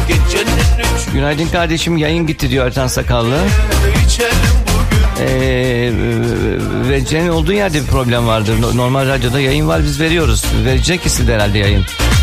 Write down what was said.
Günaydın kardeşim, yayın gitti diyor Ertan Sakallı. Ve senin olduğun yerde bir problem vardır. Normal radyoda yayın var, biz veriyoruz. Verecek istedi herhalde yayın.